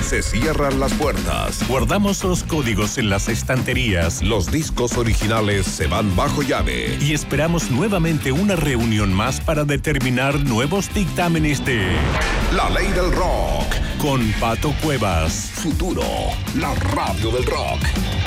Se cierran las puertas. Guardamos los códigos en las estanterías. Los discos originales se van bajo llave. Y esperamos nuevamente una reunión más para determinar nuevos dictámenes de La Ley del Rock. Con Pato Cuevas. Futuro, la radio del rock.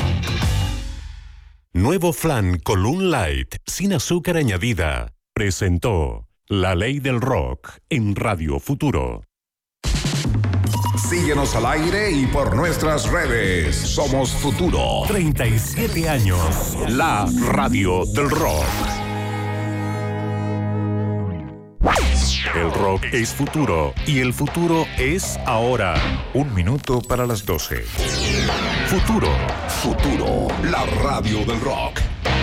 Nuevo flan Column Light, sin azúcar añadida, presentó La Ley del Rock en Radio Futuro. Síguenos al aire y por nuestras redes. Somos Futuro. 37 años. La radio del rock. El rock es futuro y el futuro es ahora. 1 minuto para las 12. Futuro. Futuro, la radio del rock.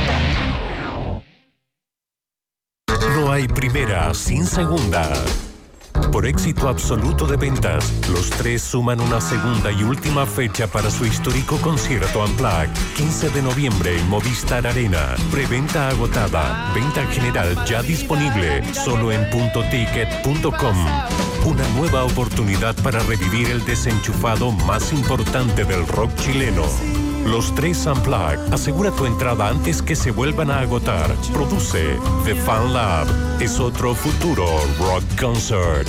No hay primera sin segunda. Por éxito absoluto de ventas, los tres suman una segunda y última fecha para su histórico concierto Unplugged. 15 de noviembre en Movistar Arena. Preventa agotada. Venta general ya disponible. Solo en puntoticket.com. Una nueva oportunidad para revivir el desenchufado más importante del rock chileno. Los tres Unplugged. Asegura tu entrada antes que se vuelvan a agotar. Produce The Fan Lab. Es otro Futuro Rock Concert.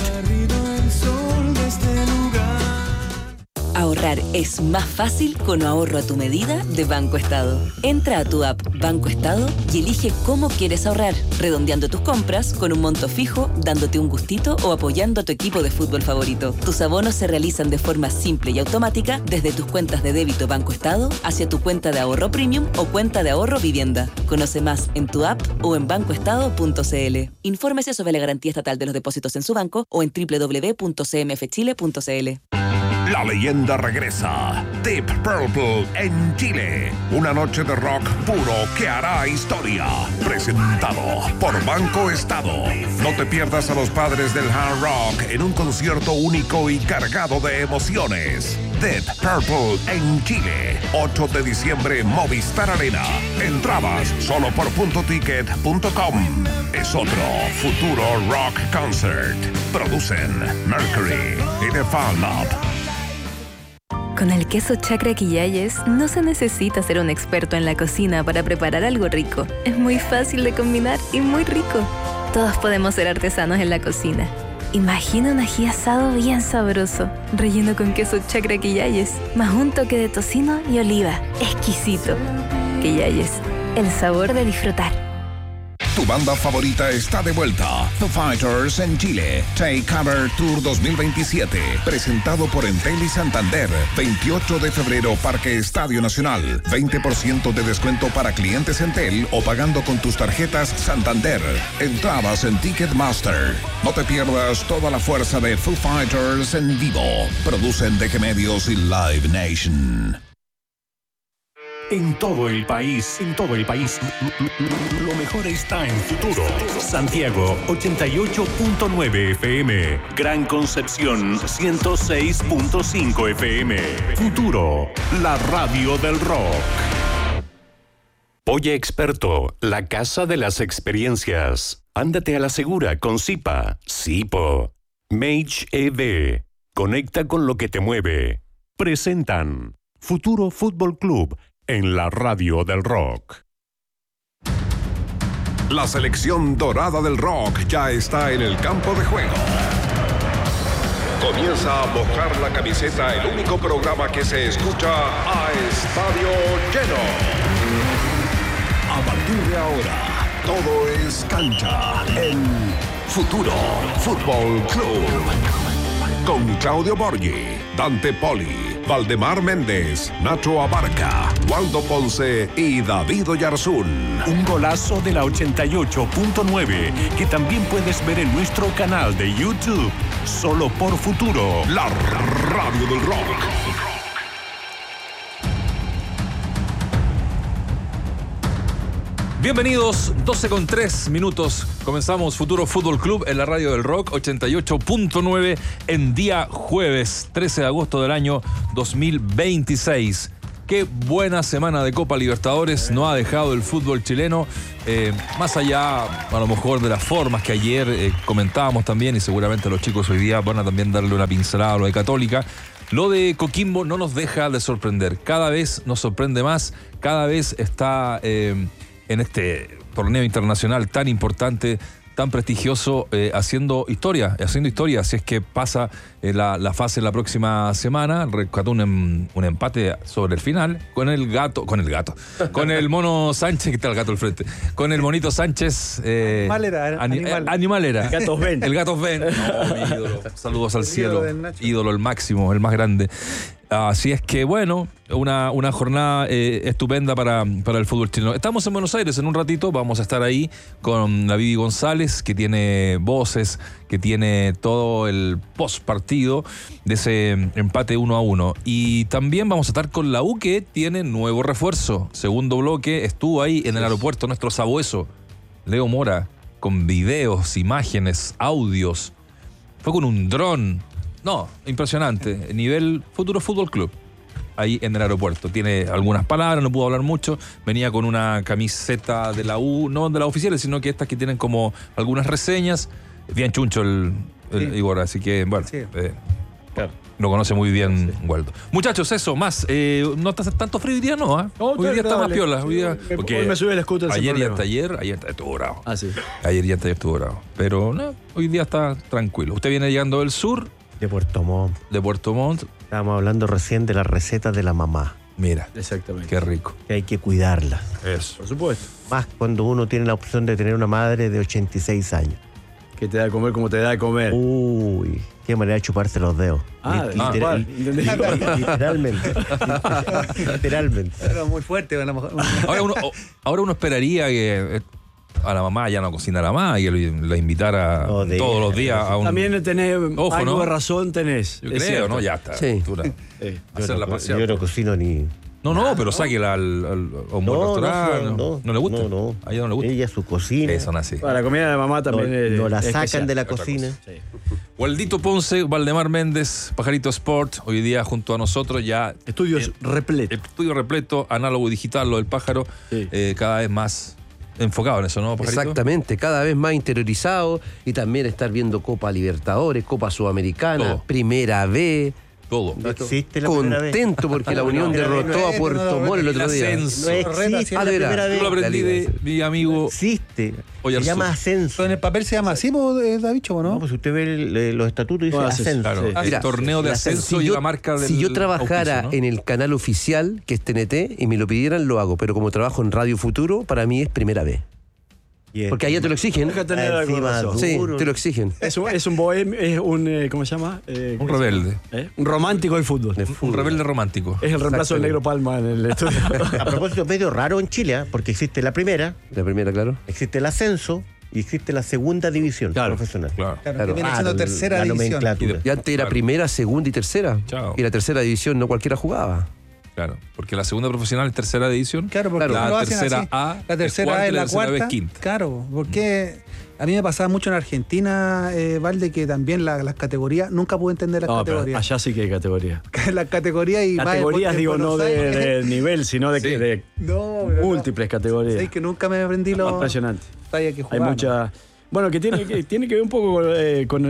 Ahorrar es más fácil con ahorro a tu medida de Banco Estado. Entra a tu app Banco Estado y elige cómo quieres ahorrar, redondeando tus compras con un monto fijo, dándote un gustito o apoyando a tu equipo de fútbol favorito. Tus abonos se realizan de forma simple y automática desde tus cuentas de débito Banco Estado hacia tu cuenta de ahorro premium o cuenta de ahorro vivienda. Conoce más en tu app o en bancoestado.cl. Infórmese sobre la garantía estatal de los depósitos en su banco o en www.cmfchile.cl. La leyenda regresa. Deep Purple en Chile. Una noche de rock puro que hará historia. Presentado por Banco Estado. No te pierdas a los padres del hard rock en un concierto único y cargado de emociones. Deep Purple en Chile. 8 de diciembre Movistar Arena. Entradas solo por puntoticket.com. Es otro Futuro Rock Concert. Producen Mercury y The Fan Lab. Con el queso Chacra Quillayes no se necesita ser un experto en la cocina para preparar algo rico. Es muy fácil de combinar y muy rico. Todos podemos ser artesanos en la cocina. Imagina un ají asado bien sabroso, relleno con queso Chacra Quillayes, más un toque de tocino y oliva. Exquisito. Quillayes, el sabor de disfrutar. Tu banda favorita está de vuelta. Foo Fighters en Chile. Take Cover Tour 2027. Presentado por Entel y Santander. 28 de febrero, Parque Estadio Nacional. 20% de descuento para clientes Entel o pagando con tus tarjetas Santander. Entradas en Ticketmaster. No te pierdas toda la fuerza de Foo Fighters en vivo. Producen DG Medios y Live Nation. En todo el país, lo mejor está en Futuro. Santiago, 88.9 FM. Gran Concepción, 106.5 FM. Futuro, la radio del rock. Oye Experto, la casa de las experiencias. Ándate a la segura con Zipa, Zipo. Mage EV, conecta con lo que te mueve. Presentan Futuro Fútbol Club en la radio del rock. La selección dorada del rock ya está en el campo de juego. Comienza a mojar la camiseta, el único programa que se escucha a estadio lleno. A partir de ahora, todo es cancha en Futuro Fútbol Club. Con Claudio Borghi, Dante Poli, Valdemar Méndez, Nacho Abarca, Waldo Ponce y David Oyarzún. Un golazo de la 88.9 que también puedes ver en nuestro canal de YouTube. Solo por Futuro, la radio del rock. Bienvenidos, 12:03. Comenzamos Futuro Fútbol Club en la radio del rock, 88.9 en día jueves 13 de agosto del año 2026. Qué buena semana de Copa Libertadores nos ha dejado el fútbol chileno. Más allá, a lo mejor, de las formas que ayer comentábamos también, y seguramente los chicos hoy día van a también darle una pincelada a lo de Católica. Lo de Coquimbo no nos deja de sorprender. Cada vez nos sorprende más, cada vez está en este torneo internacional tan importante, tan prestigioso, haciendo historia, si es que pasa la fase la próxima semana. Rescató un empate sobre el final con el mono Sánchez, que está el gato al frente, con el monito Sánchez. Animal era. El gato Sven. El gato Sven. No, mi ídolo. Saludos al cielo. Ídolo, el máximo, el más grande. Así es que, bueno, una jornada estupenda para el fútbol chileno. Estamos en Buenos Aires en un ratito, vamos a estar ahí con la Vivi González, que tiene voces, que tiene todo el post partido de ese empate 1-1. Y también vamos a estar con la U, que tiene nuevo refuerzo. Segundo bloque, estuvo ahí en el aeropuerto nuestro sabueso, Leo Mora, con videos, imágenes, audios. Fue con un dron. No, impresionante. Nivel Futuro Fútbol Club. Ahí en el aeropuerto. Tiene algunas palabras, no pudo hablar mucho. Venía con una camiseta de la U, no de las oficiales, sino que estas que tienen como algunas reseñas. Bien chuncho el Igor, así que, bueno. Sí. Claro. Lo conoce muy bien Waldo. Muchachos, eso, más. No está tanto frío hoy día, ¿no? ¿Eh? Hoy día está más piola. Hoy me sube el scooter. Ayer y hasta ayer estuvo bravo. Sí. Ayer y hasta ayer estuvo bravo. Pero no, hoy día está tranquilo. Usted viene llegando del sur. De Puerto Montt. De Puerto Montt. Estábamos hablando recién de las recetas de la mamá. Mira. Exactamente. Qué rico. Que hay que cuidarlas. Eso. Por supuesto. Más cuando uno tiene la opción de tener una madre de 86 años. Que te da de comer como te da de comer. Uy, qué manera de chuparse los dedos. Literalmente. Literalmente. Pero muy fuerte. Ahora uno esperaría que a la mamá ya no cocinara más y que la invitara todos los días a un... También tenés algo de razón tenés. Yo creo, ¿no? Ya está. Sí. Hacerla pasear. Yo no cocino ni... No, pero sáquela a un buen restaurante. ¿No le gusta? No. A ella no le gusta. Ella su cocina. Son así. Para la comida de mamá también no la sacan de la cocina. Sí. Waldito Ponce, Valdemar Méndez, Pajarito Sport, hoy día junto a nosotros ya... Estudios repletos. Estudio repleto, análogo digital, lo del pájaro, cada vez más enfocado en eso, ¿no, Pajarito? Exactamente, cada vez más interiorizado y también estar viendo Copa Libertadores, Copa Sudamericana, Primera B... Todo. No existe la primera vez. Contento porque la Unión derrotó a Puerto Montt el otro día. No existe la primera vez. Yo lo aprendí de mi amigo. No existe. Se llama ascenso. En el papel se llama así, David, ¿o no? No, pues usted ve los estatutos y dice ascenso. Claro. Mira, torneo de ascenso y la marca del Si yo trabajara en el canal oficial, que es TNT, y me lo pidieran, lo hago. Pero como trabajo en Radio Futuro, para mí es primera vez. Porque allá te lo exigen. Sí, te lo exigen. Es un bohem, es un, ¿cómo se llama? Un rebelde. Un romántico del fútbol. Un rebelde romántico. Es el reemplazo del Negro Palma en el estudio. A propósito, medio raro en Chile, porque existe la primera. La primera, claro. Existe el ascenso y existe la segunda división profesional. Claro. Que viene siendo tercera división. Y antes era primera, segunda y tercera. Chao. Y la tercera división no cualquiera jugaba. Claro, porque la segunda profesional es tercera división. Claro, porque la tercera A, la tercera A es la cuarta. Es quinta. Claro, porque a mí me pasaba mucho en Argentina, Valde, que también las categorías, nunca pude entender las categorías. Allá sí que hay categorías. Las categorías y categorías, digo, no de nivel, sino de múltiples categorías. Es que nunca me aprendí lo impresionante. Que hay mucha. Bueno, que tiene que ver un poco con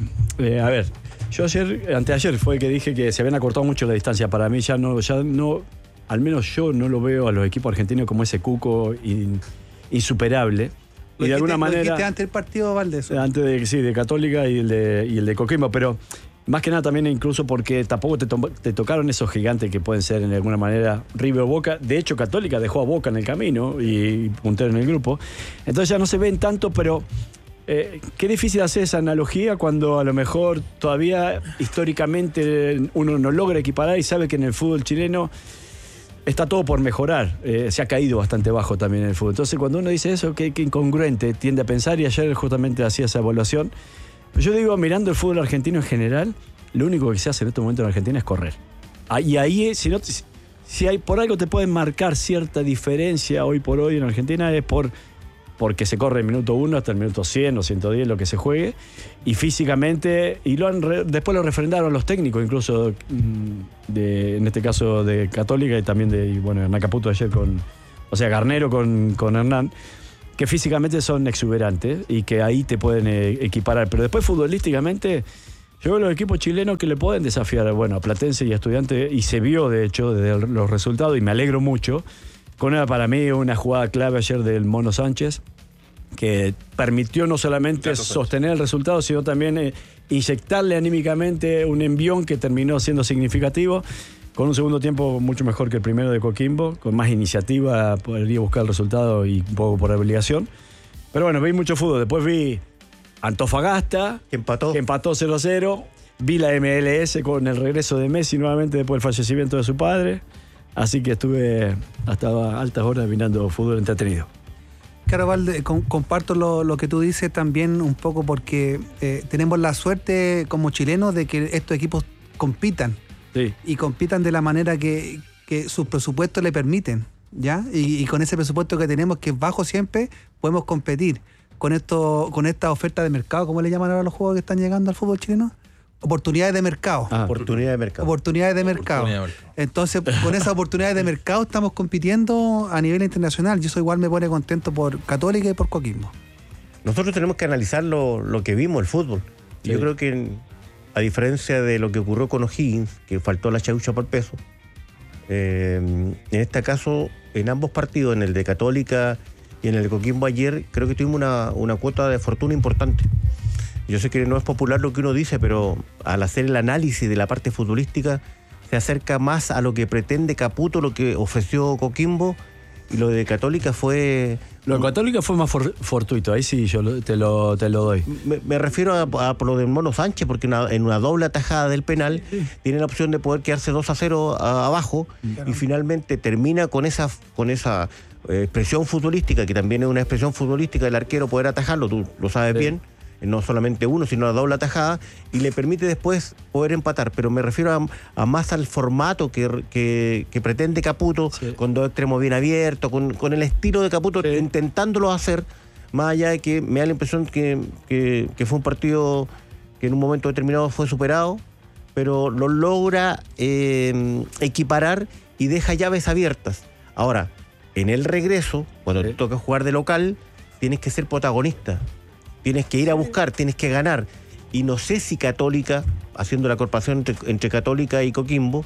a ver. Yo anteayer fue que dije que se habían acortado mucho la distancia. Para mí ya no, al menos yo no lo veo a los equipos argentinos como ese cuco insuperable. Y de alguna manera. Lo dijiste antes del partido, Valdés. Antes de Católica y el de Coquimbo, pero más que nada también incluso porque tampoco te tocaron esos gigantes que pueden ser de alguna manera River o Boca. De hecho, Católica dejó a Boca en el camino y puntero en el grupo. Entonces ya no se ven tanto, pero qué difícil hacer esa analogía cuando a lo mejor todavía históricamente uno no logra equiparar y sabe que en el fútbol chileno está todo por mejorar. Se ha caído bastante bajo también en el fútbol. Entonces cuando uno dice eso, qué incongruente tiende a pensar, y ayer justamente hacía esa evaluación. Yo digo, mirando el fútbol argentino en general, lo único que se hace en este momento en Argentina es correr. Y ahí, si hay por algo te pueden marcar cierta diferencia hoy por hoy en Argentina, es porque se corre el minuto 1 hasta el minuto 100 o 110, lo que se juegue, y físicamente, y después lo refrendaron los técnicos, incluso en este caso de Católica y también de Hernán Caputo ayer Garnero con Hernán, que físicamente son exuberantes y que ahí te pueden equiparar, pero después futbolísticamente Yo veo los equipos chilenos que le pueden desafiar, bueno, a Platense y a Estudiantes, y se vio, de hecho, desde los resultados, y me alegro mucho, con para mí una jugada clave ayer del Mono Sánchez, que permitió no solamente sostener el resultado, sino también inyectarle anímicamente un envión que terminó siendo significativo, con un segundo tiempo mucho mejor que el primero de Coquimbo, con más iniciativa, podría buscar el resultado y un poco por obligación. Pero bueno, vi mucho fútbol. Después vi Antofagasta, que empató 0-0. Vi la MLS con el regreso de Messi nuevamente después del fallecimiento de su padre. Así que estuve hasta altas horas mirando fútbol entretenido. Claro, Valde, comparto lo que tú dices también un poco porque tenemos la suerte como chilenos de que estos equipos compitan. Sí. Y compitan de la manera que sus presupuestos le permiten, ¿ya? Y con ese presupuesto que tenemos, que es bajo siempre, podemos competir con esta oferta de mercado, ¿cómo le llaman ahora los juegos que están llegando al fútbol chileno? Oportunidades de mercado. Oportunidades de mercado. Entonces, con esas oportunidades de mercado estamos compitiendo a nivel internacional. Y eso igual me pone contento por Católica y por Coquimbo. Nosotros tenemos que analizar lo que vimos, el fútbol. Sí. Yo creo que, a diferencia de lo que ocurrió con O'Higgins, que faltó la chaucha por peso, en este caso, en ambos partidos, en el de Católica y en el de Coquimbo ayer, creo que tuvimos una cuota de fortuna importante. Yo sé que no es popular lo que uno dice, pero al hacer el análisis de la parte futbolística se acerca más a lo que pretende Caputo, lo que ofreció Coquimbo, y lo de Católica fue... Lo de Católica fue más fortuito, ahí sí yo te lo doy. Me refiero a lo del Mono Sánchez, porque en una doble atajada del penal tiene la opción de poder quedarse 2-0 abajo, y finalmente termina con esa expresión futbolística, que también es una expresión futbolística del arquero poder atajarlo, tú lo sabes bien. No solamente uno, sino la doble atajada, y le permite después poder empatar. Pero me refiero a más al formato que pretende Caputo, con dos extremos bien abiertos, con el estilo de Caputo, intentándolo hacer, más allá de que me da la impresión que fue un partido que en un momento determinado fue superado, pero lo logra equiparar y deja llaves abiertas. Ahora, en el regreso, cuando te toca jugar de local, tienes que ser protagonista. Tienes que ir a buscar, tienes que ganar. Y no sé si Católica, haciendo la comparación entre Católica y Coquimbo,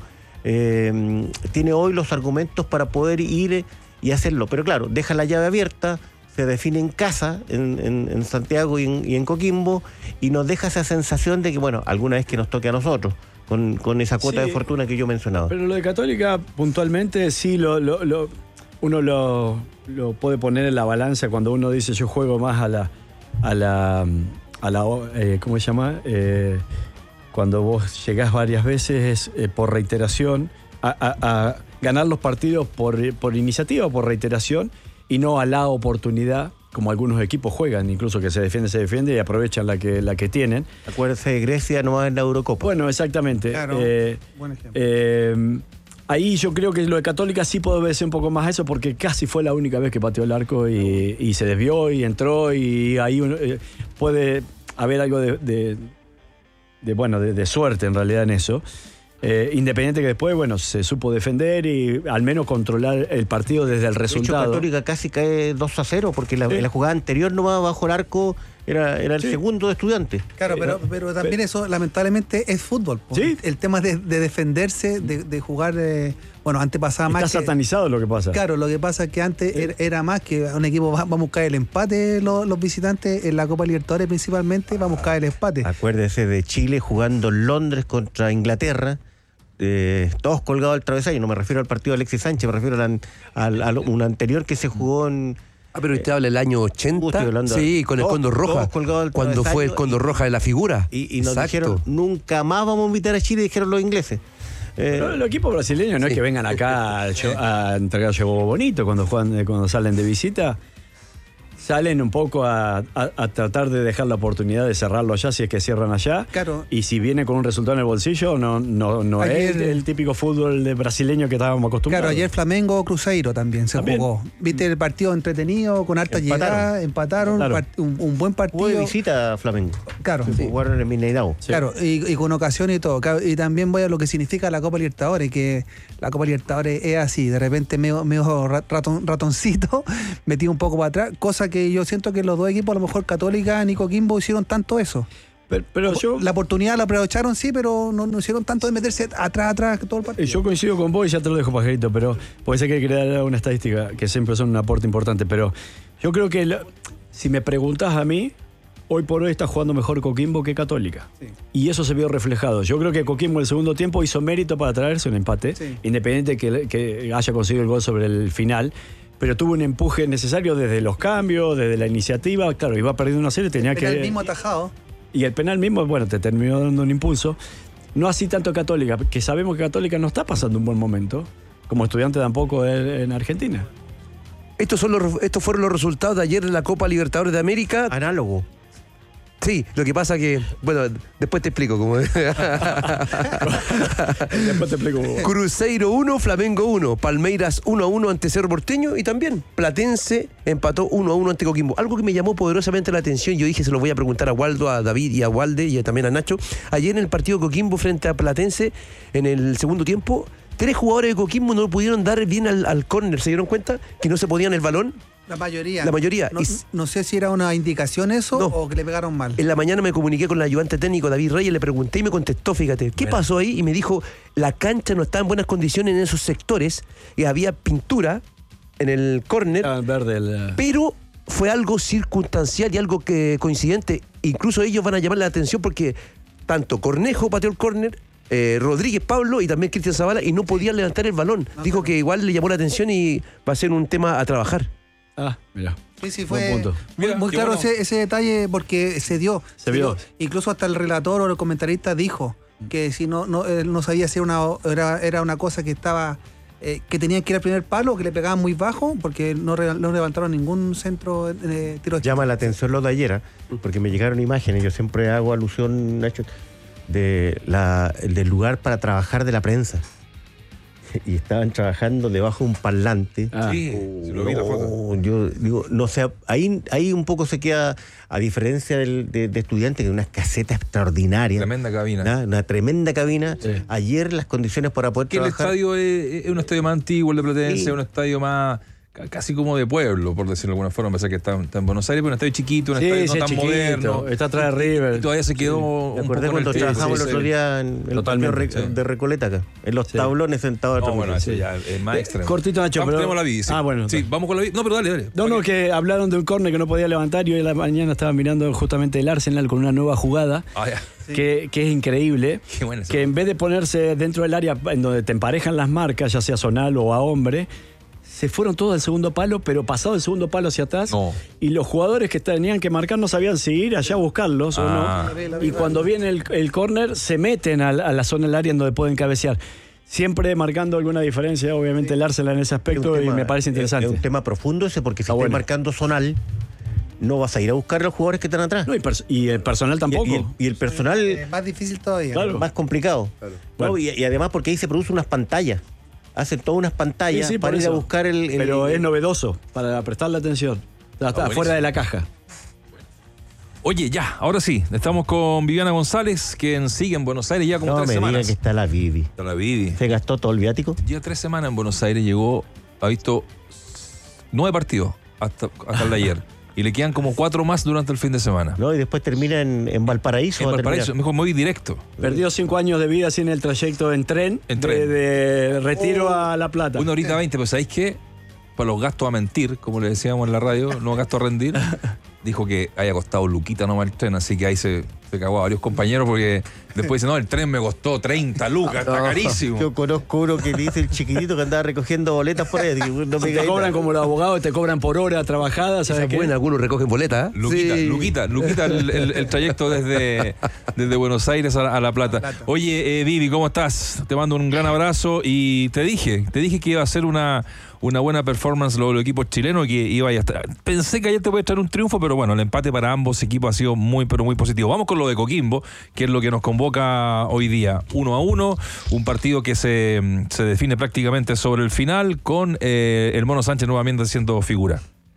tiene hoy los argumentos para poder ir y hacerlo. Pero claro, deja la llave abierta, se define en casa, en Santiago y en Coquimbo, y nos deja esa sensación de que, bueno, alguna vez que nos toque a nosotros, con esa cuota de fortuna que yo mencionaba. Pero lo de Católica, puntualmente, sí, uno lo puede poner en la balanza cuando uno dice yo juego más a la ¿cómo se llama? Cuando vos llegás varias veces por reiteración a ganar los partidos por iniciativa, por reiteración, y no a la oportunidad, como algunos equipos juegan, incluso que se defiende y aprovechan la que tienen. Acuérdense de Grecia nomás en la Eurocopa. Bueno, exactamente. Claro, buen ejemplo. Ahí yo creo que lo de Católica sí puede obedecer un poco más a eso, porque casi fue la única vez que pateó el arco y se desvió y entró, y ahí puede haber algo de suerte en realidad en eso. Independiente que después, bueno, se supo defender y al menos controlar el partido desde el resultado. De hecho, Católica casi cae 2-0, porque la jugada anterior nomás bajo el arco era el segundo de Estudiantes. Claro, pero también eso lamentablemente es fútbol. ¿Sí? El tema de defenderse, de jugar, antes pasaba más. Está satanizado lo que pasa. Claro, lo que pasa es que antes era más que un equipo va a buscar el empate, los visitantes en la Copa Libertadores principalmente, va a buscar el empate. Acuérdese de Chile jugando en Londres contra Inglaterra. Todos colgados al travesaño. No me refiero al partido de Alexis Sánchez, me refiero a un anterior que se jugó en... pero usted habla del año 80, sí, con el Cóndor Roja, cuando fue el Cóndor Roja de la figura. Y nos dijeron, nunca más vamos a invitar a Chile, dijeron los ingleses. Pero los equipos brasileños no es que vengan acá a entregar juego bonito cuando salen de visita. Salen un poco a tratar de dejar la oportunidad de cerrarlo allá, si es que cierran allá. Claro. Y si viene con un resultado en el bolsillo, no ayer, es el típico fútbol de brasileño que estábamos acostumbrados. Claro, ayer Flamengo Cruzeiro también se jugó. Viste el partido entretenido, con harta llegada, empataron, claro. Un buen partido. Fue visita a Flamengo. Claro. Jugaron en Mineirao. Sí. Claro, y con ocasión y todo. Y también voy a lo que significa la Copa Libertadores, que la Copa Libertadores es así, de repente medio ratoncito, metido un poco para atrás, cosa que yo siento que los dos equipos, a lo mejor Católica y Coquimbo, hicieron tanto eso. Pero yo... La oportunidad la aprovecharon, sí, pero no hicieron tanto de meterse atrás todo el partido. Yo coincido con vos y ya te lo dejo, Pajarito, pero puede ser que quería dar una estadística que siempre son un aporte importante, pero yo creo que si me preguntás a mí, hoy por hoy está jugando mejor Coquimbo que Católica. Sí. Y eso se vio reflejado. Yo creo que Coquimbo en el segundo tiempo hizo mérito para traerse un empate, independiente que haya conseguido el gol sobre el final, pero tuvo un empuje necesario desde los cambios, desde la iniciativa. Claro, iba perdiendo una serie, tenía que... El mismo atajado. Y el penal mismo, bueno, te terminó dando un impulso. No así tanto Católica, que sabemos que Católica no está pasando un buen momento, como Estudiante tampoco en Argentina. Estos fueron los resultados de ayer en la Copa Libertadores de América. Análogo. Sí, lo que pasa que, bueno, después te explico cómo es. Después te explico cómo. Cruzeiro 1, Flamengo 1, Palmeiras 1-1 ante Cerro Porteño y también Platense empató 1-1 ante Coquimbo. Algo que me llamó poderosamente la atención, yo dije, se lo voy a preguntar a Waldo, a David y a Walde y también a Nacho. Ayer en el partido Coquimbo frente a Platense, en el segundo tiempo, 3 jugadores de Coquimbo no pudieron dar bien al córner. ¿Se dieron cuenta que no se podían el balón? La mayoría. No sé si era una indicación eso o que le pegaron mal. En la mañana me comuniqué con el ayudante técnico David Reyes, le pregunté y me contestó, fíjate, ¿qué pasó ahí? Y me dijo, la cancha no estaba en buenas condiciones en esos sectores y había pintura en el córner, pero fue algo circunstancial y algo que coincidente. Incluso ellos van a llamar la atención porque tanto Cornejo pateó el córner, Rodríguez Pablo y también Cristian Zavala y no podían levantar el balón. Dijo que igual le llamó la atención y va a ser un tema a trabajar. Mira. Sí, fue muy claro ese detalle porque se vio. Incluso hasta el relator o el comentarista dijo que si no sabía si era una cosa que estaba que tenían que ir al primer palo, que le pegaban muy bajo porque no levantaron ningún centro de tiro. Llama la atención lo de ayer, porque me llegaron imágenes, yo siempre hago alusión, Nacho, del lugar para trabajar de la prensa. Y estaban trabajando debajo de un parlante. Se lo vi la foto. Yo digo, no sé, ahí un poco se queda, a diferencia de Estudiantes, que es una caseta extraordinaria. Tremenda cabina. Una tremenda cabina. Sí. Ayer las condiciones para poder trabajar... El estadio es un estadio más antiguo, el de Platense, un estadio más... casi como de pueblo, por decirlo de alguna forma, pensé que está en Buenos Aires, pero un estadio chiquito, un estadio no tan chiquito, moderno. Está atrás de River. Y todavía se quedó. Me acordé cuando trabajamos el otro día en el patio de Recoleta acá, en los tablones sentados. Bueno, eso ya es más extremo. Cortito, Nacho, pero... tenemos la bici. Bueno. Sí, vamos con la bici. No, pero dale. No, que hablaron de un córner que no podía levantar y hoy en la mañana estaba mirando justamente el Arsenal con una nueva jugada. Que es increíble. Que en vez de ponerse dentro del área en donde te emparejan las marcas, ya sea zonal o a hombre, se fueron todos al segundo palo, pero pasado el segundo palo hacia atrás. Y los jugadores que tenían que marcar no sabían si ir allá a buscarlos o no. Y cuando viene el córner, se meten a la zona del área en donde pueden cabecear. Siempre marcando alguna diferencia, obviamente, el Arsenal en ese aspecto, y me parece interesante. Es un tema profundo ese, porque si estás marcando zonal, no vas a ir a buscar a los jugadores que están atrás. No, y el personal tampoco. Y el personal... Es más difícil todavía. Claro. Más complicado. Claro. Bueno. Y además porque ahí se producen unas pantallas. Hacen todas unas pantallas para ir a buscar Pero es novedoso, para prestarle atención. Está fuera de la caja. Oye, ya, ahora sí, estamos con Viviana González, quien sigue en Buenos Aires ya como 3 semanas. No me diga que está la Vivi. Está la Vivi. ¿Se gastó todo el viático? Ya 3 semanas en Buenos Aires, ha visto 9 partidos hasta el de ayer. Y le quedan como 4 más durante el fin de semana. No, y después termina en Valparaíso. En Valparaíso, mejor muy directo. Perdió 5 años de vida sin el trayecto en tren. De Retiro a La Plata. 1 horita 20, pues ¿sabéis qué? Para los gastos a mentir, como le decíamos en la radio, no gastos a rendir. Dijo que haya costado luquita nomás el tren, así que ahí se cagó a varios compañeros porque después dice, no, el tren me costó 30 lucas, está carísimo. Yo conozco uno que dice el chiquitito que andaba recogiendo boletas por ahí. No te cobran como los abogados, te cobran por hora trabajada, ¿sabes qué? Bueno, algunos recogen boletas. Luquita el trayecto desde Buenos Aires a La Plata. Oye, Vivi, ¿cómo estás? Te mando un gran abrazo y te dije que iba a ser una buena performance los equipos chilenos, que iba a estar. Pensé que ayer te podía traer un triunfo, pero bueno, el empate para ambos equipos ha sido muy, pero muy positivo. Vamos con lo de Coquimbo, que es lo que nos convoca hoy día. 1-1, un partido que se define prácticamente sobre el final, con el Mono Sánchez nuevamente siendo figura.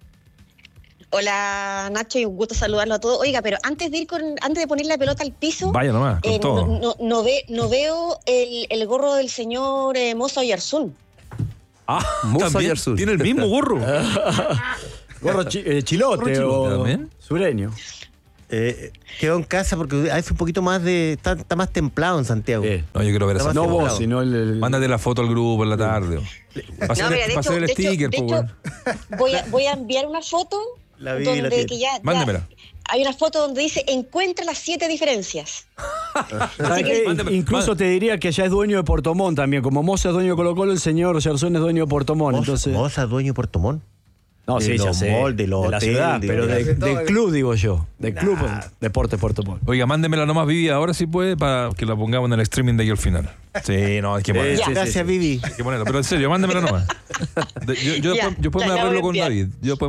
Hola Nacho, y un gusto saludarlo a todos. Oiga, pero antes de poner la pelota al piso, vaya nomás, con todo. No veo el gorro del señor Mozo Oyarzún. ¿También tiene el mismo gorro? Gorro chilote o ¿también? sureño. Quedó en casa porque hace un poquito más está más templado en Santiago. No, yo quiero ver esa No foto. vos, sino Mándate la foto al grupo en la tarde. Pasar el sticker, de pues, hecho, voy a enviar una foto donde que ya mándemela. hay una foto donde dice encuentra las 7 diferencias. Incluso te diría que ya es dueño de Portomón también. Como Moza es dueño de Colo Colo, el señor Gersón es dueño de Portomón. ¿Moza es dueño de Portomón? No, sí, ya sé. De los de la hoteles, ciudad, pero del club, digo yo. Del club Deportes Portomón. Oiga, mándemela nomás, Vivi, ahora sí puede, para que la pongamos en el streaming de ahí al final. Sí, no, hay que ponerla. Gracias, Vivi. Hay que ponerla, pero en serio, mándemela nomás. Yo después me arreglo con David.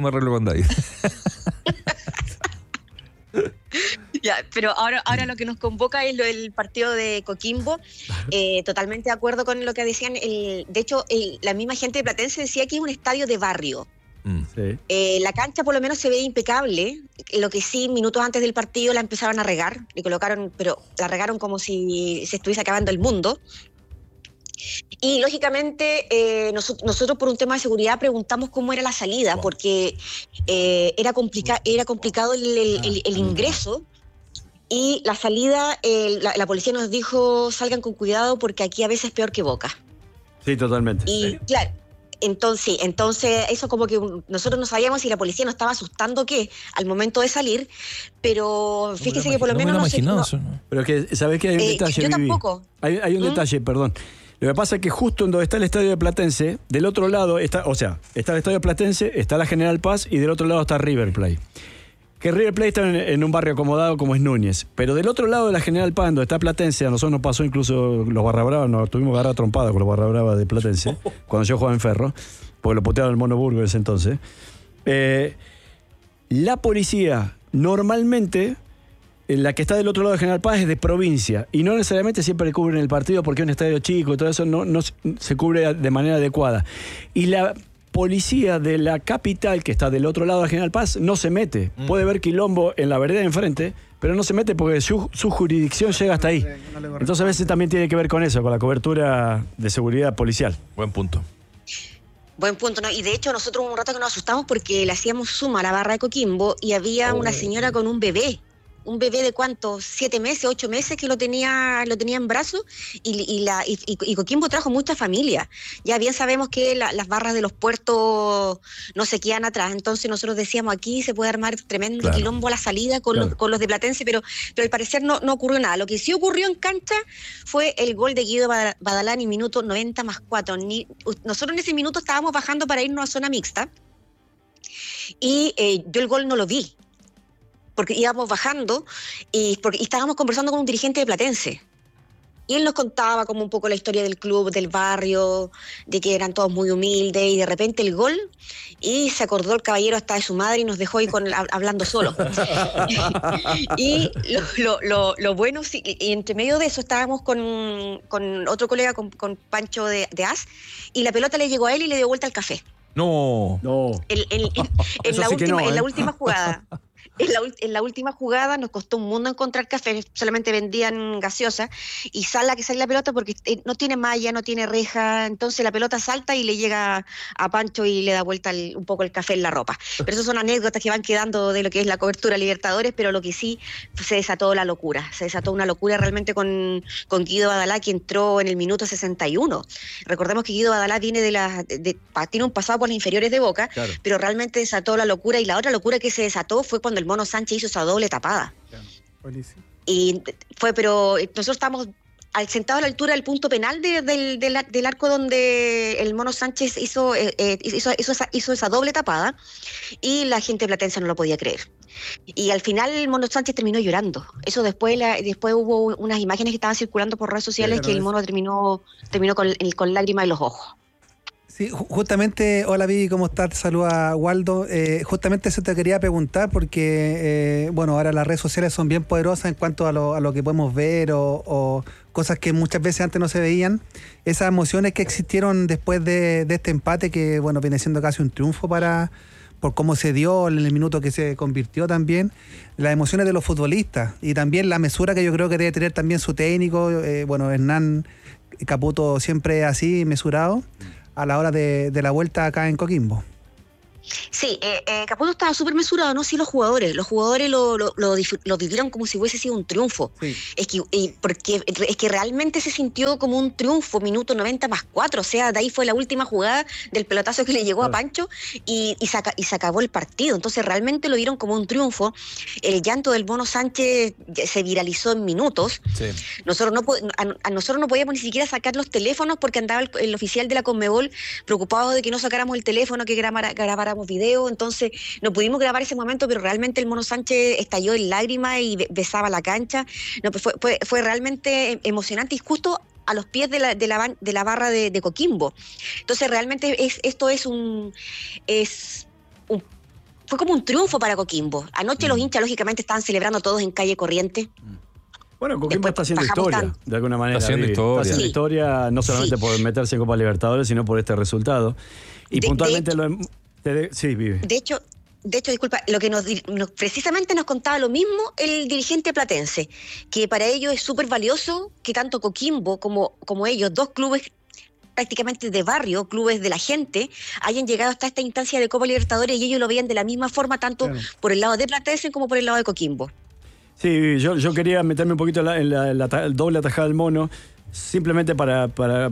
Ya, pero ahora lo que nos convoca es lo del partido de Coquimbo. Totalmente de acuerdo con lo que decían. De hecho, la misma gente de Platense decía que es un estadio de barrio. Sí. La cancha por lo menos se ve impecable. Lo que sí, minutos antes del partido la empezaron a regar. Pero la regaron como si se estuviese acabando el mundo. Y lógicamente nosotros por un tema de seguridad preguntamos cómo era la salida, porque era complicado el ingreso. Y la salida, la policía nos dijo, salgan con cuidado porque aquí a veces es peor que Boca. Sí, totalmente. Y claro, entonces eso como que nosotros no sabíamos si la policía nos estaba asustando o qué al momento de salir, pero fíjese que por lo menos Pero que, ¿sabés que hay un detalle, yo Vivi? tampoco. Hay un detalle, perdón. Lo que pasa es que justo en donde está el estadio de Platense, del otro lado está el estadio de Platense, está la General Paz y del otro lado está River Plate. Que River Plate está en un barrio acomodado como es Núñez. Pero del otro lado de la General Paz, donde está Platense, a nosotros nos pasó incluso los Barra Brava, nos tuvimos que agarrar trompada con los Barra Brava de Platense, cuando yo jugaba en Ferro, porque lo putearon el Mono Burgo en ese entonces. La policía normalmente, la que está del otro lado de General Paz, es de provincia y no necesariamente siempre cubren el partido porque es un estadio chico y todo eso no se cubre de manera adecuada. Y la policía de la capital, que está del otro lado de General Paz, no se mete. Puede ver quilombo en la vereda de enfrente, pero no se mete porque su jurisdicción llega hasta ahí. Entonces a veces también tiene que ver con eso, con la cobertura de seguridad policial. Buen punto. Buen punto, ¿no? Y de hecho nosotros un rato que nos asustamos porque le hacíamos suma a la barra de Coquimbo y había una señora con un bebé. Un bebé de ¿cuánto? 7 meses, 8 meses que lo tenía en brazos y Coquimbo trajo mucha familia. Ya bien sabemos que las barras de los puertos no se quedan atrás, entonces nosotros decíamos aquí se puede armar tremendo quilombo a la salida con los de Platense, pero al parecer no ocurrió nada. Lo que sí ocurrió en cancha fue el gol de Guido Badalani, minuto 90+4. Nosotros en ese minuto estábamos bajando para irnos a zona mixta y yo el gol no lo vi, porque íbamos bajando y estábamos conversando con un dirigente de Platense. Y él nos contaba como un poco la historia del club, del barrio, de que eran todos muy humildes, y de repente el gol, y se acordó el caballero hasta de su madre y nos dejó ahí hablando solo. Y lo bueno, sí, y entre medio de eso estábamos con otro colega, con Pancho de AS, y la pelota le llegó a él y le dio vuelta al café. No. En la última jugada. En la última jugada nos costó un mundo encontrar café, solamente vendían gaseosa, y sale la pelota porque no tiene malla, no tiene reja, entonces la pelota salta y le llega a Pancho y le da vuelta un poco el café en la ropa. Pero esas son anécdotas que van quedando de lo que es la cobertura Libertadores, pero lo que sí se desató una locura realmente con Guido Badalá, que entró en el minuto 61. Recordemos que Guido Badalá viene tiene un pasado por las inferiores de Boca, claro, pero realmente desató la locura, y la otra locura que se desató fue cuando el Mono Sánchez hizo esa doble tapada. Y pero nosotros estamos sentados a la altura del punto penal del arco donde el Mono Sánchez hizo esa doble tapada, y la gente platense no lo podía creer. Y al final el Mono Sánchez terminó llorando. Eso después hubo unas imágenes que estaban circulando por redes sociales que el Mono terminó con lágrimas en los ojos. Sí, justamente, hola Vivi, ¿cómo estás? Te saluda Waldo. Justamente eso te quería preguntar porque, ahora las redes sociales son bien poderosas en cuanto a lo que podemos ver o cosas que muchas veces antes no se veían. Esas emociones que existieron después de este empate que, viene siendo casi un triunfo por cómo se dio en el minuto que se convirtió también, las emociones de los futbolistas y también la mesura que yo creo que debe tener también su técnico, Hernán Caputo siempre así, mesurado, a la hora de la vuelta acá en Coquimbo. Sí, Caputo estaba súper mesurado, no sí los jugadores. Los jugadores lo vivieron como si hubiese sido un triunfo. Sí. Porque realmente se sintió como un triunfo, minuto 90+4. O sea, de ahí fue la última jugada del pelotazo que le llegó a Pancho y se acabó el partido. Entonces realmente lo vieron como un triunfo. El llanto del Mono Sánchez se viralizó en minutos. Sí. Nosotros no podíamos ni siquiera sacar los teléfonos porque andaba el oficial de la Conmebol preocupado de que no sacáramos el teléfono, que grabáramos video. Entonces no pudimos grabar ese momento, pero realmente el Mono Sánchez estalló en lágrimas y besaba la cancha. No, pues fue realmente emocionante y justo a los pies de la barra de Coquimbo. Entonces realmente fue como un triunfo para Coquimbo. Anoche los hinchas lógicamente estaban celebrando todos en calle Corriente. Bueno, Coquimbo está haciendo historia, de alguna manera. Está haciendo historia, no solamente por meterse en Copa Libertadores, sino por este resultado. Y puntualmente sí, Vivi. De hecho, disculpa, lo que precisamente nos contaba lo mismo el dirigente platense, que para ellos es súper valioso que tanto Coquimbo como ellos, dos clubes prácticamente de barrio, clubes de la gente, hayan llegado hasta esta instancia de Copa Libertadores y ellos lo veían de la misma forma, tanto por el lado de Platense como por el lado de Coquimbo. Sí, yo quería meterme un poquito en la doble atajada del Mono, simplemente para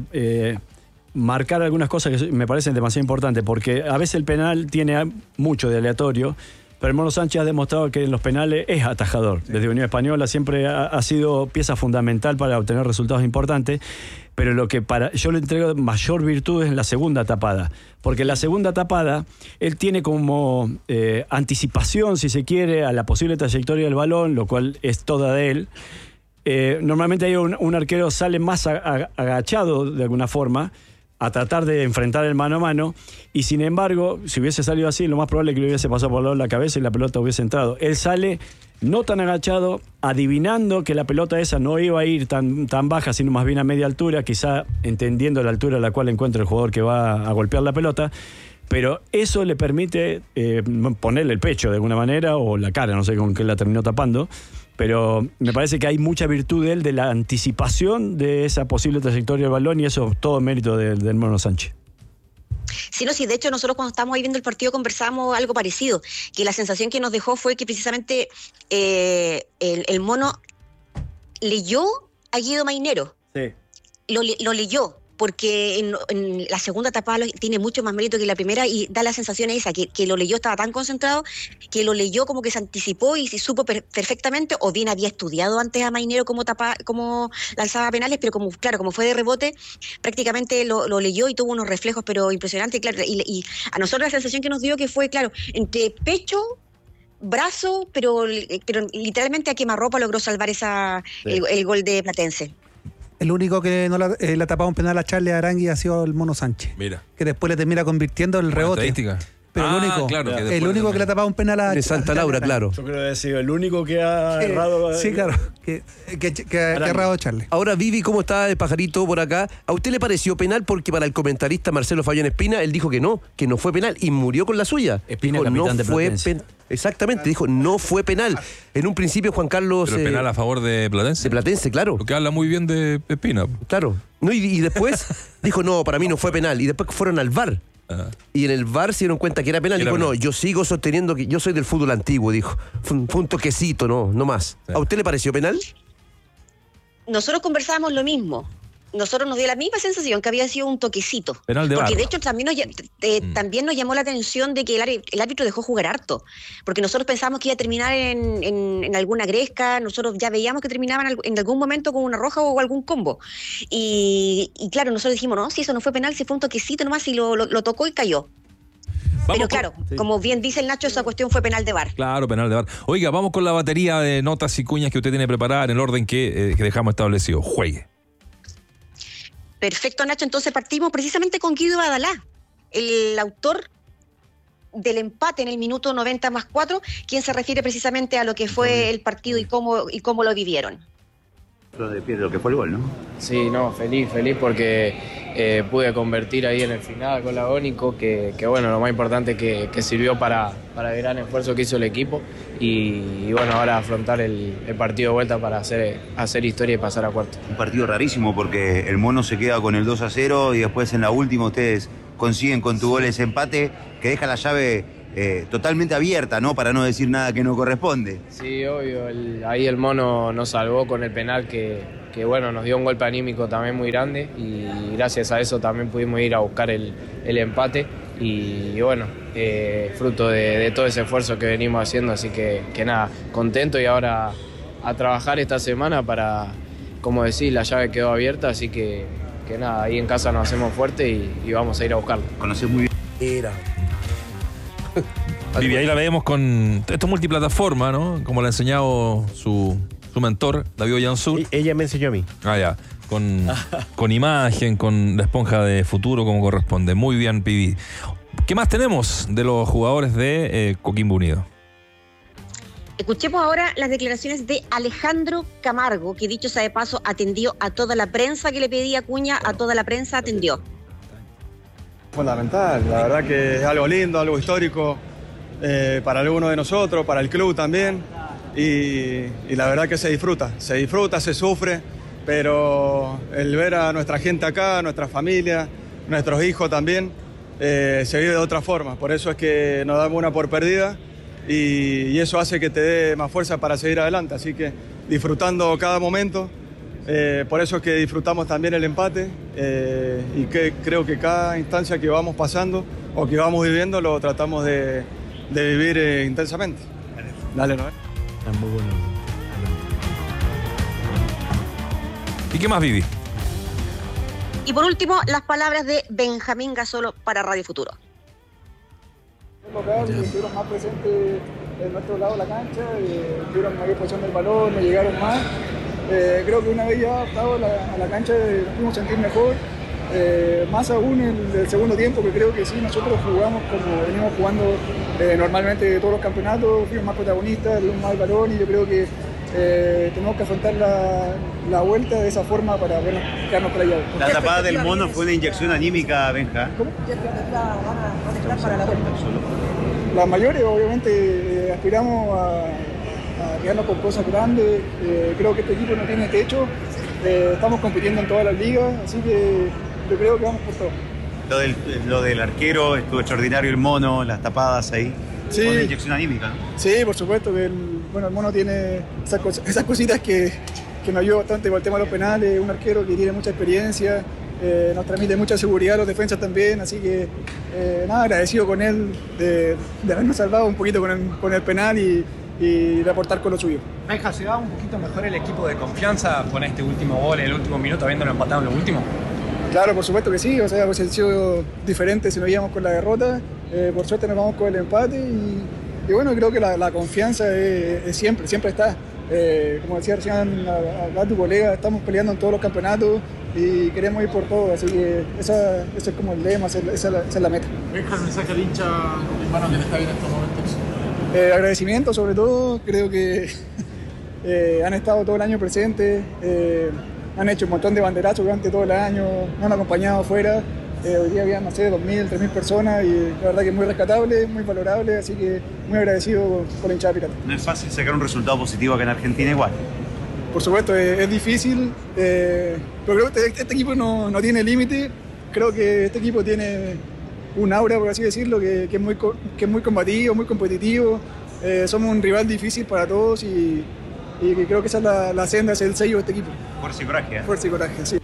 marcar algunas cosas que me parecen demasiado importantes, porque a veces el penal tiene mucho de aleatorio, pero el Mono Sánchez ha demostrado que en los penales es atajador. Desde Unión Española siempre ha sido pieza fundamental para obtener resultados importantes, pero yo le entrego mayor virtud en la segunda tapada, porque en la segunda tapada él tiene como anticipación, si se quiere, a la posible trayectoria del balón, lo cual es toda de él. Normalmente ahí un arquero sale más agachado de alguna forma a tratar de enfrentar el mano a mano, y sin embargo, si hubiese salido así, lo más probable es que le hubiese pasado por el lado de la cabeza y la pelota hubiese entrado. Él sale no tan agachado, adivinando que la pelota esa no iba a ir tan baja, sino más bien a media altura, quizá entendiendo la altura a la cual encuentra el jugador que va a golpear la pelota, pero eso le permite ponerle el pecho de alguna manera, o la cara, no sé con qué la terminó tapando, pero me parece que hay mucha virtud de él, de la anticipación de esa posible trayectoria del balón, y eso es todo mérito del Mono Sánchez. Sí, de hecho nosotros cuando estábamos ahí viendo el partido conversamos algo parecido, que la sensación que nos dejó fue que precisamente el Mono leyó a Guido Mainero. Sí. Lo leyó, porque en la segunda etapa tiene mucho más mérito que la primera, y da la sensación esa, que lo leyó, estaba tan concentrado, que lo leyó como que se anticipó y se supo perfectamente, o bien había estudiado antes a Mainero cómo lanzaba penales, pero como fue de rebote, prácticamente lo leyó y tuvo unos reflejos pero impresionantes, claro, y a nosotros la sensación que nos dio que fue, claro, entre pecho, brazo, pero literalmente a quemarropa logró salvar el gol de Platense. El único que no le ha tapado un penal a Charles Arangui ha sido el Mono Sánchez. Mira. Que después le termina convirtiendo el rebote. Pero el único que le ha tapado un penal a... De Santa Laura, claro. Yo creo que ha sido el único que ha errado... Sí, claro. Que ha errado Charles. Ahora, Vivi, ¿cómo está el pajarito por acá? ¿A usted le pareció penal? Porque para el comentarista Marcelo Fabio Espina, él dijo que no fue penal, y murió con la suya. Espina, dijo, capitán de Platense. Exactamente, dijo, no fue penal. En un principio, Juan Carlos... Pero penal a favor de Platense. De Platense, claro. Lo que habla muy bien de Espina. Claro. No, y después dijo, no, para mí no fue penal. Y después fueron al VAR. Y en el VAR se dieron cuenta que era penal. Dijo, no, yo sigo sosteniendo que yo soy del fútbol antiguo, dijo. Fue un toquecito, no más. Sí. ¿A usted le pareció penal? Nosotros conversábamos lo mismo. Nosotros nos dio la misma sensación, que había sido un toquecito. Penal de porque barra. De hecho también nos llamó la atención de que el árbitro dejó jugar harto. Porque nosotros pensábamos que iba a terminar en alguna gresca. Nosotros ya veíamos que terminaban en algún momento con una roja o algún combo. Y claro, nosotros dijimos, no, si eso no fue penal, si fue un toquecito nomás, y lo tocó y cayó. Pero claro, como bien dice el Nacho, esa cuestión fue penal de VAR. Claro, penal de VAR. Oiga, vamos con la batería de notas y cuñas que usted tiene preparada en el orden que dejamos establecido. Juegue. Perfecto, Nacho. Entonces partimos precisamente con Guido Badalá, el autor del empate en el minuto 90+4, quien se refiere precisamente a lo que fue el partido y cómo lo vivieron. De pie de lo que fue el gol, ¿no? Sí, feliz porque pude convertir ahí en el final con la Agónico, que bueno, lo más importante que sirvió para el gran esfuerzo que hizo el equipo y bueno, ahora afrontar el partido de vuelta para hacer historia y pasar a cuarto. Un partido rarísimo porque el Mono se queda con el 2-0 y después en la última ustedes consiguen con tu gol ese empate que deja la llave totalmente abierta, ¿no? Para no decir nada que no corresponde. Sí, obvio. Ahí el Mono nos salvó con el penal que bueno, nos dio un golpe anímico también muy grande y gracias a eso también pudimos ir a buscar el empate y bueno, fruto de todo ese esfuerzo que venimos haciendo, así que nada, contento y ahora a trabajar esta semana para, como decís, la llave quedó abierta, así que nada, ahí en casa nos hacemos fuerte y vamos a ir a buscarlo. Conoces muy bien. Vivi, ahí la vemos con esto multiplataforma, ¿no? Como le ha enseñado su mentor, David Ollansur. Ella me enseñó a mí. Ah, ya. Con imagen, con la esponja de futuro como corresponde. Muy bien, Vivi. ¿Qué más tenemos de los jugadores de Coquimbo Unido? Escuchemos ahora las declaraciones de Alejandro Camargo, que dicho sea de paso, atendió a toda la prensa que le pedía Acuña, a toda la prensa atendió. Fundamental, la verdad que es algo lindo, algo histórico para alguno de nosotros, para el club también, y la verdad que se disfruta, se sufre, pero el ver a nuestra gente acá, nuestra familia, nuestros hijos también, se vive de otra forma, por eso es que nos damos una por perdida y eso hace que te dé más fuerza para seguir adelante, así que disfrutando cada momento. Por eso es que disfrutamos también el empate y que creo que cada instancia que vamos pasando o que vamos viviendo lo tratamos de vivir intensamente. Dale, Noel. Muy bueno. ¿Y qué más, Vivi? Y por último, las palabras de Benjamín Gasolo para Radio Futuro. Estuvieron más presentes en nuestro lado de la cancha, tuvieron mayor posición del balón, no llegaron más. Creo que una vez ya adaptado a la cancha nos pudimos sentir mejor, más aún en el segundo tiempo, que creo que sí, nosotros jugamos como venimos jugando normalmente todos los campeonatos, fuimos más protagonistas, tuvimos más el balón y yo creo que tenemos que afrontar la vuelta de esa forma para quedarnos para allá. La tapada del Mono fue una inyección anímica, Benja. ¿Cómo? ¿Qué expectativas van a estar para la vuelta? Las mayores, obviamente, aspiramos a quedarnos con cosas grandes. Creo que este equipo no tiene techo, estamos compitiendo en todas las ligas, así que yo creo que vamos por todo. Lo del arquero, estuvo extraordinario el Mono, las tapadas ahí. Sí. Fue una inyección anímica, ¿no? Sí, por supuesto que el Mono tiene esas cositas que nos ayuda bastante con el tema de los penales, un arquero que tiene mucha experiencia, nos transmite mucha seguridad a los defensas también, así que nada, agradecido con él de habernos salvado un poquito con el penal y de aportar con lo suyo. Benja, ¿se va un poquito mejor el equipo de confianza con este último gol, el último minuto, habiéndolo empatado en lo último? Claro, por supuesto que sí, o sea, hubiese sido diferente si nos íbamos con la derrota, por suerte nos vamos con el empate y bueno, creo que la confianza es siempre está. Como decía recién a tu colega, estamos peleando en todos los campeonatos y queremos ir por todo, así que ese es como el lema, esa es la meta. Benja, el mensaje al hincha hermano que está bien en estos momentos. Agradecimiento sobre todo, creo que han estado todo el año presentes, han hecho un montón de banderazos durante todo el año, nos han acompañado afuera, hoy día había, no sé, 2.000, 3.000 personas y la verdad que es muy rescatable, muy valorable, así que muy agradecido por la hinchada pirata. No es fácil sacar un resultado positivo acá en Argentina igual. Por supuesto, es difícil, pero creo que este equipo no tiene límite, creo que este equipo tiene un aura, por así decirlo, que es muy combativo, muy competitivo. Somos un rival difícil para todos y creo que esa es la senda, es el sello de este equipo. Fuerza y coraje. Fuerza y coraje, sí.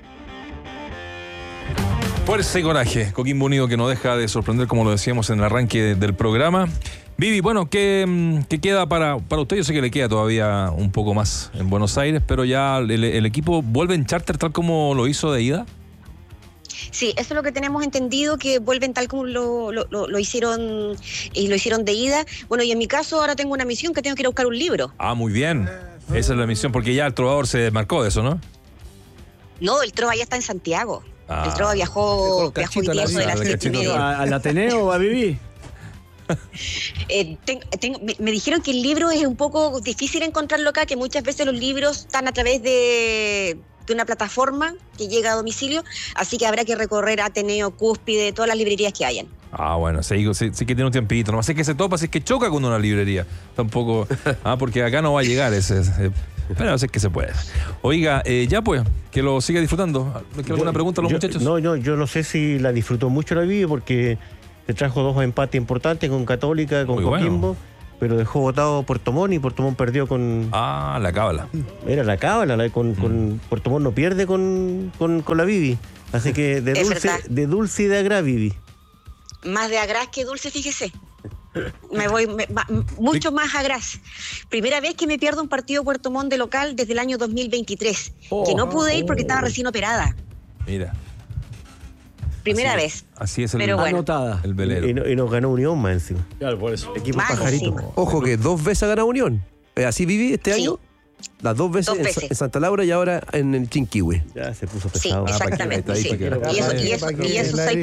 Fuerza y coraje. Coquimbo Unido que no deja de sorprender, como lo decíamos en el arranque del programa. Vivi, bueno, ¿qué queda para usted? Yo sé que le queda todavía un poco más en Buenos Aires, pero ya el equipo vuelve en charter tal como lo hizo de ida. Sí, eso es lo que tenemos entendido, que vuelven tal como lo hicieron de ida. Bueno, y en mi caso ahora tengo una misión, que tengo que ir a buscar un libro. Ah, muy bien. Esa es la misión, porque ya el Trovador se desmarcó de eso, ¿no? No, el Trova ya está en Santiago. El Trova viajó hoy día de las 7:30. ¿Al Ateneo va a vivir? Me dijeron que el libro es un poco difícil encontrarlo acá, que muchas veces los libros están a través de una plataforma que llega a domicilio, así que habrá que recorrer Ateneo, Cúspide, todas las librerías que hayan. Ah, bueno, sí que tiene un tiempito, nomás es que se topa, si es que choca con una librería, tampoco, porque acá no va a llegar ese Pero a veces que se puede. Oiga, ya pues, que lo siga disfrutando. ¿Alguna pregunta a los muchachos? No, yo no sé si la disfrutó mucho la Vivi porque se trajo 2 empates importantes con Católica, con Coquimbo, pero dejó votado Puerto Montt y Puerto Montt perdió con... la cábala. Era la cábala, con Puerto Montt no pierde con la Vivi. Así que de dulce y de agrá, Vivi. Más de agrás que dulce, fíjese. Me voy mucho más agrás. Primera vez que me pierdo un partido Puerto Montt de local desde el año 2023. Que no pude ir porque estaba recién operada. Mira. Primera vez. Así es el, pero bueno. El velero. Y nos ganó Unión más encima. Claro, por eso. Equipo Más pajarito. encima. Ojo que 2 veces ha ganado Unión. ¿Así Vivi este año? Las 2 veces, 2 veces. en Santa Laura y ahora en el Chinquihue. Ya se puso Sí, pesado. exactamente. Sí. Y esos 6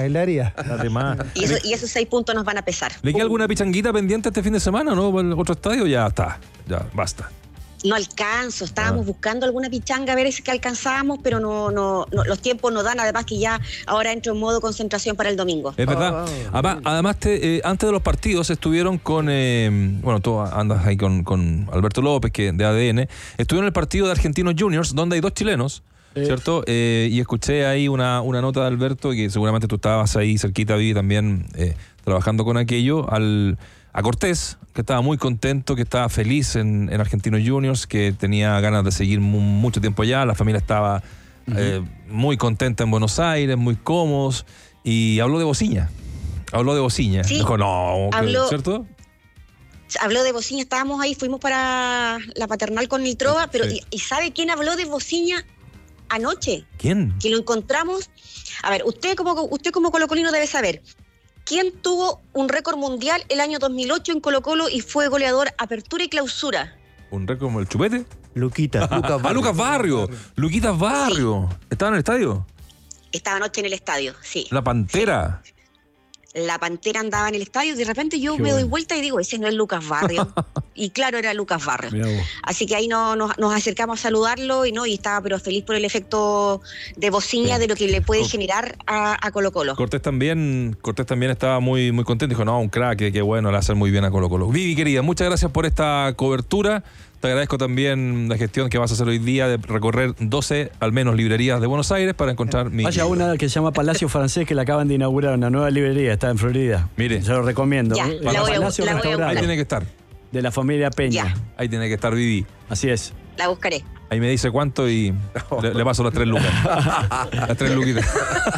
puntos. Y esos 6 puntos nos van a pesar. ¿Le queda alguna pichanguita pendiente este fin de semana, no? ¿Para el otro estadio? Ya está. Ya, basta. No alcanzo, estábamos buscando alguna pichanga a ver si que alcanzábamos, pero no, los tiempos no dan, además que ya ahora entro en modo concentración para el domingo. Es verdad. Además antes de los partidos estuvieron con, bueno, tú andas ahí con Alberto López, que de ADN, estuvieron en el partido de Argentinos Juniors, donde hay 2 chilenos, ¿cierto? Y escuché ahí una nota de Alberto, que seguramente tú estabas ahí cerquita, Vivi, también trabajando con aquello, a Cortés, que estaba muy contento, que estaba feliz en Argentinos Juniors, que tenía ganas de seguir mucho tiempo allá, la familia estaba muy contenta en Buenos Aires, muy cómodos, y habló de Bociña. Sí, dijo, no, ¿cierto? Habló de Bociña, estábamos ahí, fuimos para la Paternal con el Trova, pero ¿y sabe quién habló de Bociña anoche? ¿Quién? Que lo encontramos. A ver, usted como colocolino debe saber. ¿Quién tuvo un récord mundial el año 2008 en Colo-Colo y fue goleador apertura y clausura? ¿Un récord como el Chupete? Lucas Barrio. Luquitas Barrio. Sí. ¿Estaba en el estadio? Estaba anoche en el estadio, sí. La Pantera. Sí. La Pantera andaba en el estadio y de repente yo me doy vuelta y digo, ese no es Lucas Barrio. Y claro, era Lucas Barrio. Así que ahí nos acercamos a saludarlo y estaba pero feliz por el efecto de Bociña, de lo que le puede generar a Colo-Colo. Cortés también estaba muy, muy contento. Dijo, no, un crack, que bueno, le hace muy bien a Colo-Colo. Vivi, querida, muchas gracias por esta cobertura. Te agradezco también la gestión que vas a hacer hoy día de recorrer 12, al menos, librerías de Buenos Aires para encontrar mi... Vaya una que se llama Palacio Francés, que la acaban de inaugurar, una nueva librería, está en Florida. Mire. Se lo recomiendo. Ya, Ahí tiene que estar. De la familia Peña. Ya. Ahí tiene que estar, Vivi. Así es. La buscaré. Ahí me dice cuánto y le paso las 3 lucas. Las 3 luquitas.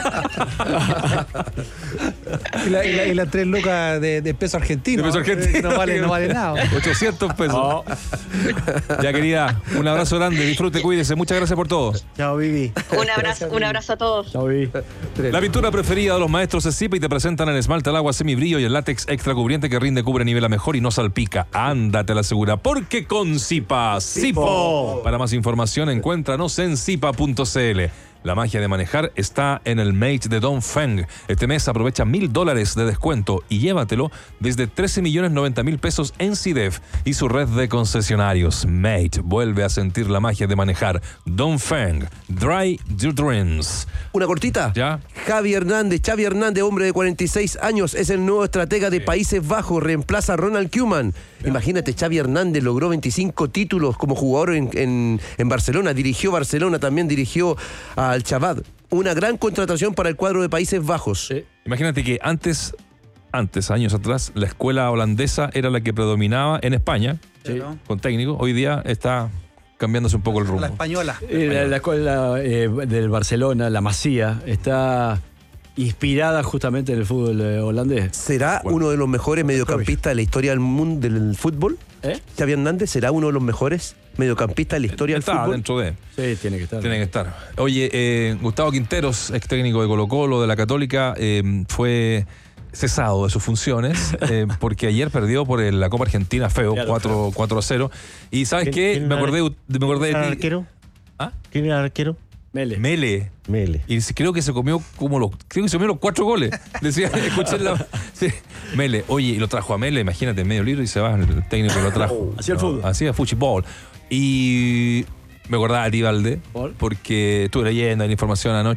Y las 3 lucas de peso argentino. De peso argentino. No vale nada. 800 pesos. Oh. Ya, querida, un abrazo grande. Disfrute, cuídese. Muchas gracias por todo. Chao, Vivi. Un abrazo a todos. Chao, Vivi. La pintura preferida de los maestros es Zipa y te presentan el esmalte al agua semibrillo y el látex extra cubriente que rinde, cubre, nivela mejor y no salpica. Ándate a la segura, porque con Zipa, Zipo. Para más información, encuéntranos en zipa.cl. La magia de manejar está en el Mate de Dongfeng. Este mes aprovecha $1,000 de descuento y llévatelo desde 13.090.000 pesos en CIDEF y su red de concesionarios. Mate, vuelve a sentir la magia de manejar. Dongfeng, Dry Your Dreams. Una cortita. ¿Ya? Xavi Hernández, hombre de 46 años, es el nuevo estratega de Países Bajos, reemplaza a Ronald Koeman. Imagínate, Xavi Hernández logró 25 títulos como jugador en Barcelona, dirigió Barcelona, también dirigió al Chabad. Una gran contratación para el cuadro de Países Bajos. Sí. Imagínate que antes, años atrás, la escuela holandesa era la que predominaba en España, con técnico. Hoy día está cambiándose un poco el rumbo. La española. La escuela del Barcelona, la Masía, está inspirada justamente en el fútbol holandés. ¿Será uno de los mejores mediocampistas de la historia del mundo del fútbol? Xavi Hernández será uno de los mejores mediocampistas de la historia del fútbol. Dentro de. Sí, tiene que estar. Tiene que estar. Oye, Gustavo Quinteros, ex técnico de Colo-Colo, de la Católica, fue cesado de sus funciones porque ayer perdió por la Copa Argentina feo, 4-0. Y ¿sabes qué? Me acordé de ti. ¿Arquero? ¿Ah? ¿Quién era el arquero? Mele. Y creo que se comió los 4 goles. Decía, escuché sí. Mele. Oye, y lo trajo a Mele, imagínate, medio libro y se va el técnico que lo trajo. Hacía el fútbol. Hacía fútbol. Y me acordaba de ti, Valde, porque estuve leyendo la información anoche.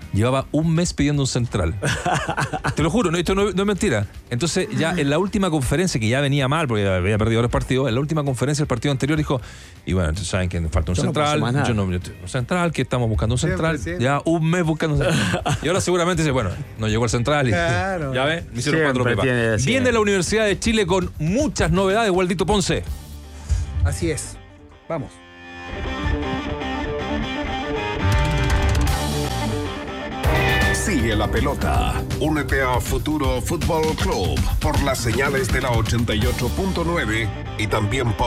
llevaba un mes pidiendo un central. Te lo juro, esto no es mentira. Entonces, ya en la última conferencia, que ya venía mal porque había perdido los partidos, en la última conferencia del partido anterior dijo, y bueno, entonces saben que falta un central, un central, que estamos buscando un central, ya un mes buscando un central. Y ahora seguramente dice, bueno, no llegó el central y claro. Ya ves, me hicieron 4 pepas. Viene la Universidad de Chile con muchas novedades, Waldito Ponce. Así es. Vamos. Sigue la pelota. Únete a Futuro Fútbol Club por las señales de la 88.9 y también por